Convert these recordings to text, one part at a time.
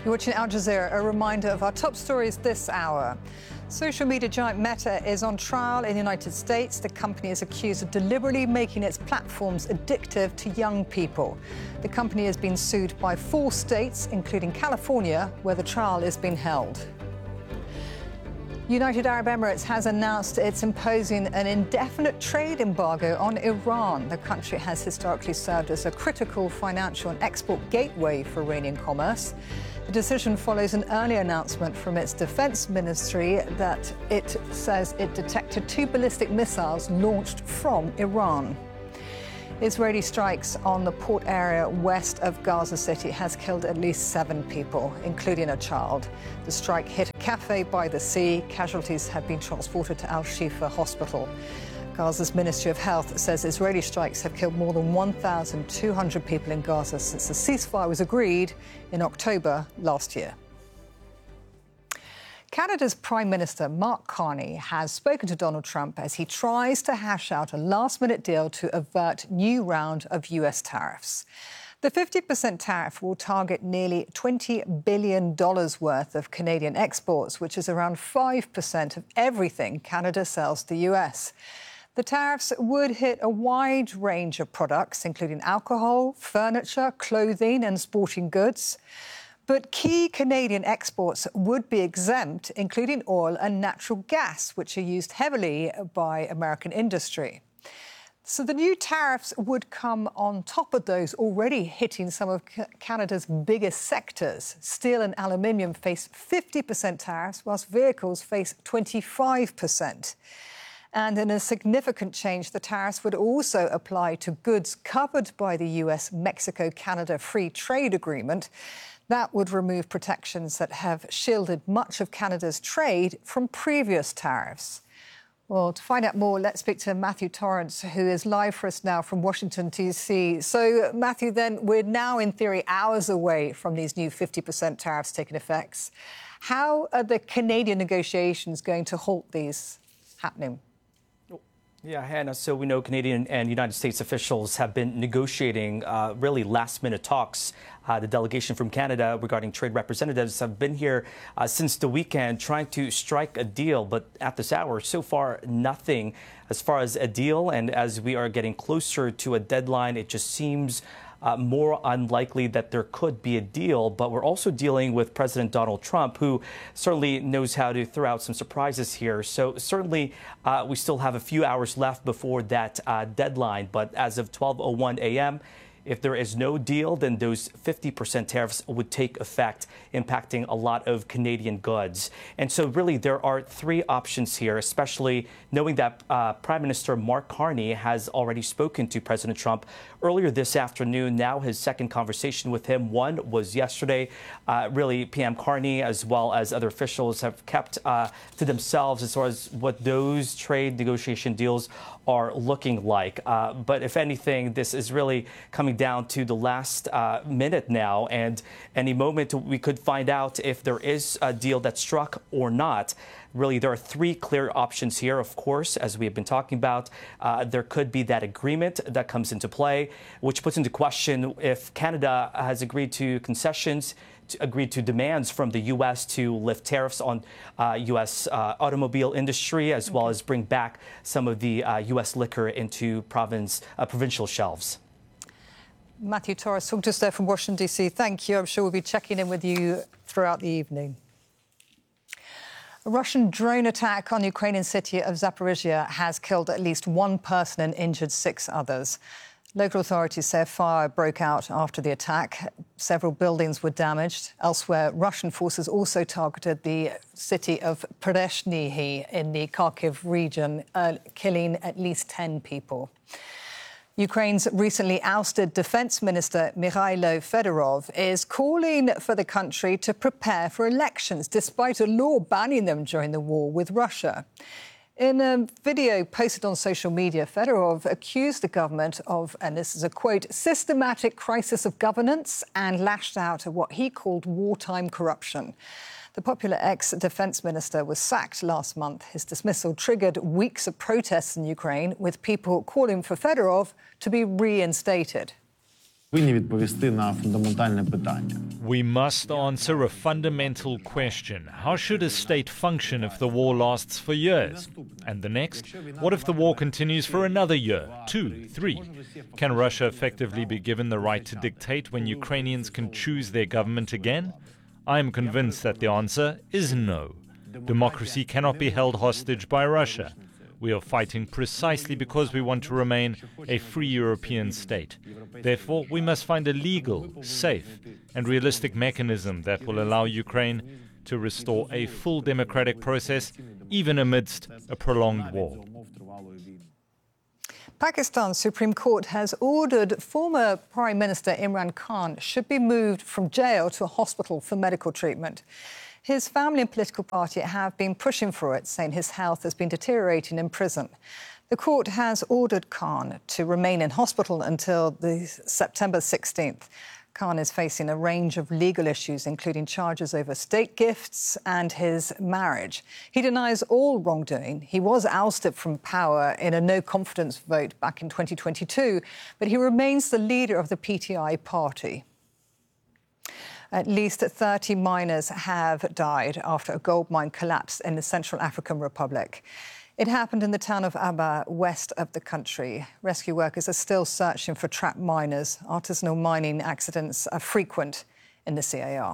You're watching Al Jazeera, a reminder of our top stories this hour. Social media giant Meta is on trial in the United States. The company is accused of deliberately making its platforms addictive to young people. The company has been sued by 4 states, including California, where the trial is being held. United Arab Emirates has announced it's imposing an indefinite trade embargo on Iran. The country has historically served as a critical financial and export gateway for Iranian commerce. The decision follows an earlier announcement from its defense ministry that it says it detected 2 ballistic missiles launched from Iran. Israeli strikes on the port area west of Gaza City has killed at least 7 people, including a child. The strike hit a cafe by the sea. Casualties have been transported to Al-Shifa Hospital. Gaza's Ministry of Health says Israeli strikes have killed more than 1,200 people in Gaza since the ceasefire was agreed in October last year. Canada's Prime Minister Mark Carney has spoken to Donald Trump as he tries to hash out a last-minute deal to avert new round of US tariffs. The 50% tariff will target nearly $20 billion worth of Canadian exports, which is around 5% of everything Canada sells to the US. The tariffs would hit a wide range of products, including alcohol, furniture, clothing and sporting goods. But key Canadian exports would be exempt, including oil and natural gas, which are used heavily by American industry. So the new tariffs would come on top of those already hitting some of Canada's biggest sectors. Steel and aluminium face 50% tariffs, whilst vehicles face 25%. And in a significant change, the tariffs would also apply to goods covered by the US-Mexico-Canada Free Trade Agreement. That would remove protections that have shielded much of Canada's trade from previous tariffs. Well, to find out more, let's speak to Matthew Torrance, who is live for us now from Washington, D.C. So, Matthew, then, we're now, in theory, hours away from these new 50% tariffs taking effect. How are the Canadian negotiations going to halt these happening? Yeah, Hannah, so we know Canadian and United States officials have been negotiating really last-minute talks. The delegation from Canada regarding trade representatives have been here since the weekend trying to strike a deal. But at this hour, so far, nothing as far as a deal. And as we are getting closer to a deadline, it just seems more unlikely that there could be a deal. But we're also dealing with President Donald Trump, who certainly knows how to throw out some surprises here. So certainly we still have a few hours left before that deadline. But as of 12:01 a.m., if there is no deal, then those 50% tariffs would take effect, impacting a lot of Canadian goods. And so really there are 3 options here, especially knowing that Prime Minister Mark Carney has already spoken to President Trump earlier this afternoon. Now his second conversation with him. One was yesterday. Really, PM Carney, as well as other officials, have kept to themselves as far as what those trade negotiation deals are looking like. But if anything, this is really coming down to the last minute now, and any moment we could find out if there is a deal that's struck or not. Really, there are 3 clear options here, of course, as we have been talking about. There could be that agreement that comes into play, which puts into question if Canada has agreed to concessions, agreed to demands from the U.S. to lift tariffs on U.S. automobile industry, as well as bring back some of the U.S. liquor into provincial shelves. Matthew Torrance, talking to us there from Washington, D.C. Thank you. I'm sure we'll be checking in with you throughout the evening. A Russian drone attack on the Ukrainian city of Zaporizhia has killed at least 1 person and injured 6 others. Local authorities say a fire broke out after the attack. Several buildings were damaged. Elsewhere, Russian forces also targeted the city of Preshnihi in the Kharkiv region, killing at least 10 people. Ukraine's recently ousted Defence Minister Mikhailo Fedorov is calling for the country to prepare for elections, despite a law banning them during the war with Russia. In a video posted on social media, Fedorov accused the government of, and this is a quote, systematic crisis of governance, and lashed out at what he called wartime corruption. The popular ex-defence minister was sacked last month. His dismissal triggered weeks of protests in Ukraine, with people calling for Fedorov to be reinstated. Повинні відповісти на фундаментальне питання. We must answer a fundamental question. How should a state function if the war lasts for years? And the next, what if the war continues for another year, 2, 3? Can Russia effectively be given the right to dictate when Ukrainians can choose their government again? I am convinced that the answer is no. Democracy cannot be held hostage by Russia. We are fighting precisely because we want to remain a free European state. Therefore, we must find a legal, safe, and realistic mechanism that will allow Ukraine to restore a full democratic process, even amidst a prolonged war. Pakistan's Supreme Court has ordered former Prime Minister Imran Khan should be moved from jail to a hospital for medical treatment. His family and political party have been pushing for it, saying his health has been deteriorating in prison. The court has ordered Khan to remain in hospital until September 16th. Khan is facing a range of legal issues, including charges over state gifts and his marriage. He denies all wrongdoing. He was ousted from power in a no-confidence vote back in 2022, but he remains the leader of the PTI party. At least 30 miners have died after a gold mine collapsed in the Central African Republic. It happened in the town of Aba, west of the country. Rescue workers are still searching for trapped miners. Artisanal mining accidents are frequent in the CAR.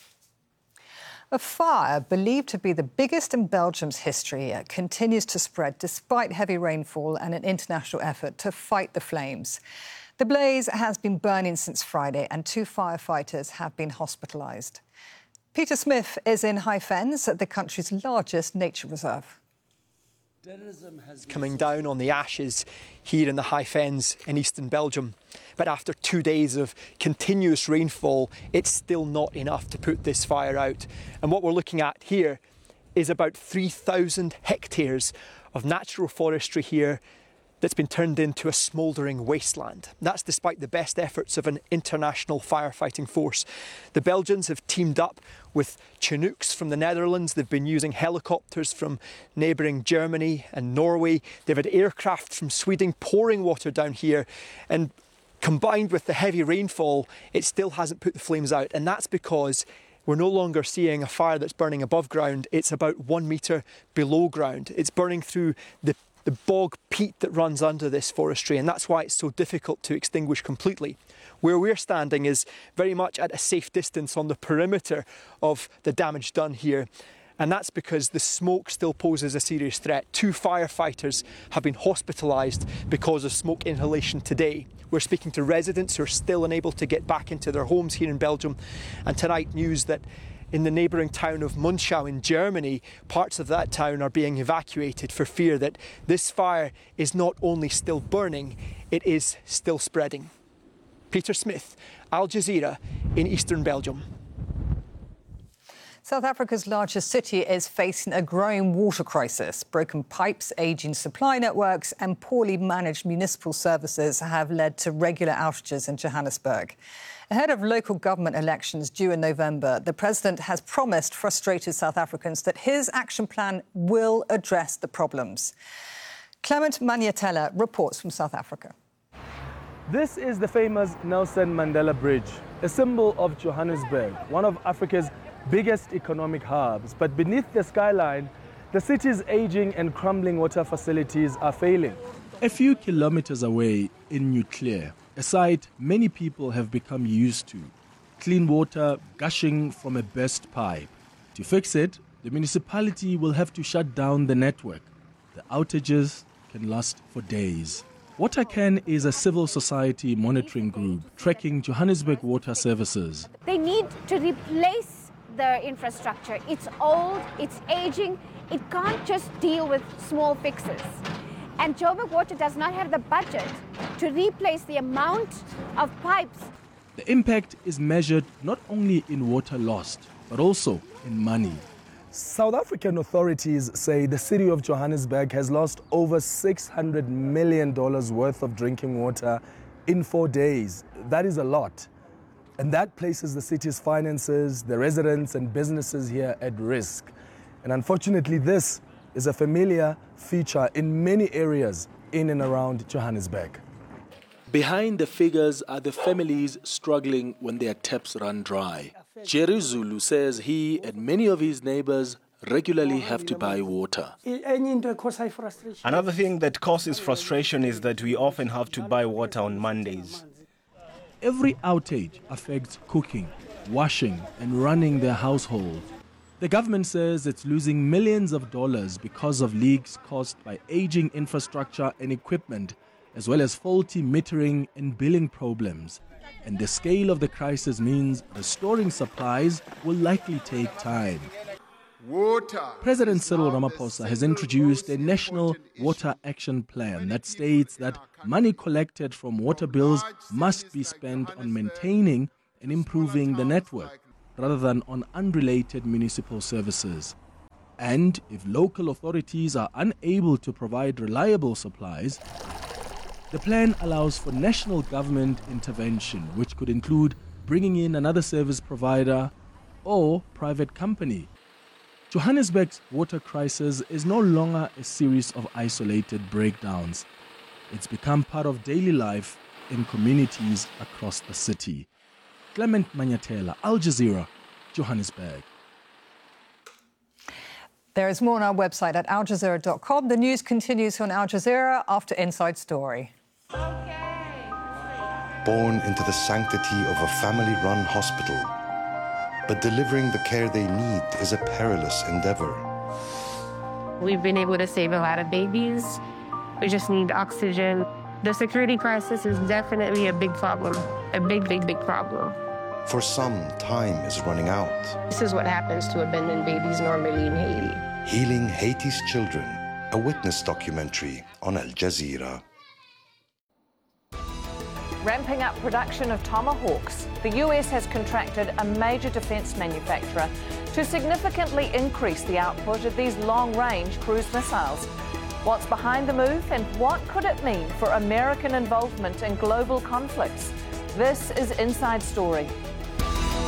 A fire, believed to be the biggest in Belgium's history, continues to spread despite heavy rainfall and an international effort to fight the flames. The blaze has been burning since Friday and 2 firefighters have been hospitalised. Peter Smith is in High Fens, the country's largest nature reserve. Coming down on the ashes here in the High Fens in eastern Belgium. But after 2 days of continuous rainfall, it's still not enough to put this fire out. And what we're looking at here is about 3,000 hectares of natural forestry here that's been turned into a smouldering wasteland. That's despite the best efforts of an international firefighting force. The Belgians have teamed up with Chinooks from the Netherlands. They've been using helicopters from neighbouring Germany and Norway. They've had aircraft from Sweden pouring water down here. And combined with the heavy rainfall, it still hasn't put the flames out. And that's because we're no longer seeing a fire that's burning above ground. It's about 1 metre below ground. It's burning through the bog peat that runs under this forestry, and that's why it's so difficult to extinguish completely. Where we're standing is very much at a safe distance on the perimeter of the damage done here, and that's because the smoke still poses a serious threat. 2 firefighters have been hospitalised because of smoke inhalation today. We're speaking to residents who are still unable to get back into their homes here in Belgium, and tonight news that in the neighbouring town of Munschau in Germany, parts of that town are being evacuated for fear that this fire is not only still burning, it is still spreading. Peter Smith, Al Jazeera in eastern Belgium. South Africa's largest city is facing a growing water crisis. Broken pipes, ageing supply networks and poorly managed municipal services have led to regular outages in Johannesburg. Ahead of local government elections due in November, the president has promised frustrated South Africans that his action plan will address the problems. Clement Manyatela reports from South Africa. This is the famous Nelson Mandela Bridge, a symbol of Johannesburg, one of Africa's biggest economic hubs. But beneath the skyline, the city's aging and crumbling water facilities are failing. A few kilometers away in New Clear, a sight many people have become used to. Clean water gushing from a burst pipe. To fix it, the municipality will have to shut down the network. The outages can last for days. WaterCan is a civil society monitoring group tracking Johannesburg water services. They need to replace their infrastructure. It's old, it's aging, it can't just deal with small fixes. And Joburg Water does not have the budget to replace the amount of pipes. The impact is measured not only in water lost, but also in money. South African authorities say the city of Johannesburg has lost over $600 million worth of drinking water in 4 days. That is a lot. And that places the city's finances, the residents and businesses here at risk. And unfortunately, this is a familiar feature in many areas in and around Johannesburg. Behind the figures are the families struggling when their taps run dry. Jerry Zulu says he and many of his neighbors regularly have to buy water. Another thing that causes frustration is that we often have to buy water on Mondays. Every outage affects cooking, washing, and running their household. The government says it's losing millions of dollars because of leaks caused by aging infrastructure and equipment, as well as faulty metering and billing problems. And the scale of the crisis means restoring supplies will likely take time. President Cyril Ramaphosa has introduced a national water action plan that states that money collected from water bills must be spent on maintaining and improving the network, rather than on unrelated municipal services. And if local authorities are unable to provide reliable supplies, the plan allows for national government intervention, which could include bringing in another service provider or private company. Johannesburg's water crisis is no longer a series of isolated breakdowns. It's become part of daily life in communities across the city. Clement Manyatela, Al Jazeera, Johannesburg. There is more on our website at aljazeera.com. The news continues on Al Jazeera after Inside Story. Born into the sanctity of a family-run hospital, but delivering the care they need is a perilous endeavor. We've been able to save a lot of babies. We just need oxygen. The security crisis is definitely a big problem, a big, big, big problem. For some, time is running out. This is what happens to abandoned babies normally in Haiti. Healing Haiti's Children, a witness documentary on Al Jazeera. Ramping up production of Tomahawks, the US has contracted a major defence manufacturer to significantly increase the output of these long-range cruise missiles. What's behind the move and what could it mean for American involvement in global conflicts? This is Inside Story.